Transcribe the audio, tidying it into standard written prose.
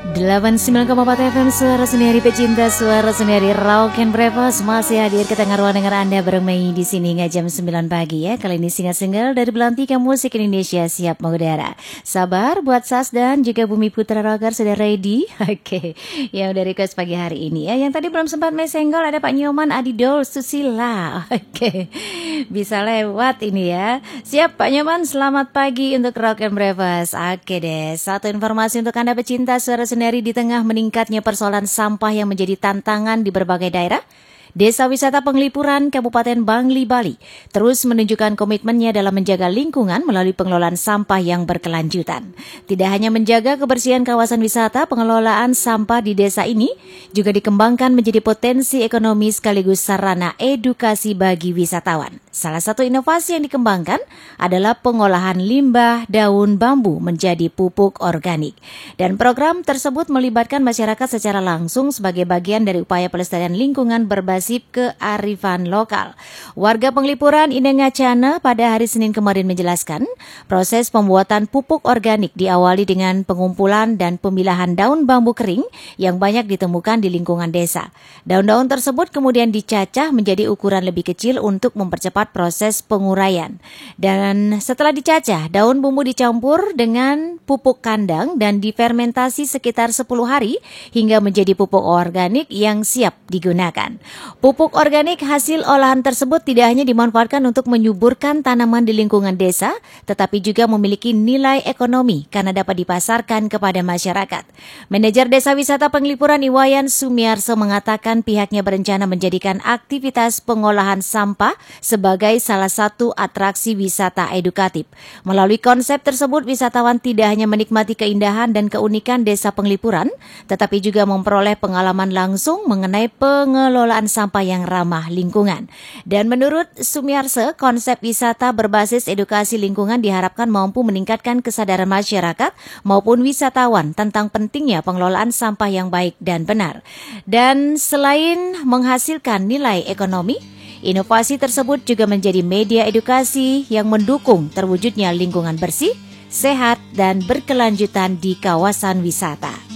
89,4 FM Suara Sendiri Pecinta Suara Sendiri Rock and Breakfast masih hadir ke tengah ruang dengar Anda bareng Mei di sini hingga jam 9 pagi ya. Kali ini single dari Belantika Musik Indonesia siap mengudara. Sabar buat Sas dan juga Bumi Putra Rocker sudah ready. Oke, yang udah request pagi hari ini ya. Yang tadi belum sempat Mei senggol ada Pak Nyoman Adidol Susila. Oke, bisa lewat ini ya. Siap Pak Nyoman, selamat pagi untuk Rock and Breakfast. Oke deh, satu informasi untuk Anda pecinta Suara Sendiri. Di tengah meningkatnya persoalan sampah yang menjadi tantangan di berbagai daerah, Desa Wisata Penglipuran Kabupaten Bangli, Bali terus menunjukkan komitmennya dalam menjaga lingkungan melalui pengelolaan sampah yang berkelanjutan. Tidak hanya menjaga kebersihan kawasan wisata, pengelolaan sampah di desa ini juga dikembangkan menjadi potensi ekonomi sekaligus sarana edukasi bagi wisatawan. Salah satu inovasi yang dikembangkan adalah pengolahan limbah daun bambu menjadi pupuk organik. Dan program tersebut melibatkan masyarakat secara langsung sebagai bagian dari upaya pelestarian lingkungan berbasis kearifan lokal. Warga Penglipuran Inengacana pada hari Senin kemarin menjelaskan, proses pembuatan pupuk organik diawali dengan pengumpulan dan pemilahan daun bambu kering yang banyak ditemukan di lingkungan desa. Daun-daun tersebut kemudian dicacah menjadi ukuran lebih kecil untuk mempercepat proses penguraian. Dan setelah dicacah, daun bumbu dicampur dengan pupuk kandang dan difermentasi sekitar 10 hari hingga menjadi pupuk organik yang siap digunakan. Pupuk organik hasil olahan tersebut tidak hanya dimanfaatkan untuk menyuburkan tanaman di lingkungan desa, tetapi juga memiliki nilai ekonomi karena dapat dipasarkan kepada masyarakat. Manajer Desa Wisata Penglipuran Iwayan Sumiarso mengatakan pihaknya berencana menjadikan aktivitas pengolahan sampah sebagai salah satu atraksi wisata edukatif. Melalui konsep tersebut, wisatawan tidak hanya menikmati keindahan dan keunikan Desa Penglipuran, tetapi juga memperoleh pengalaman langsung mengenai pengelolaan sampah yang ramah lingkungan. Dan menurut Sumiarse, konsep wisata berbasis edukasi lingkungan diharapkan mampu meningkatkan kesadaran masyarakat maupun wisatawan tentang pentingnya pengelolaan sampah yang baik dan benar. Dan selain menghasilkan nilai ekonomi, inovasi tersebut juga menjadi media edukasi yang mendukung terwujudnya lingkungan bersih, sehat, dan berkelanjutan di kawasan wisata.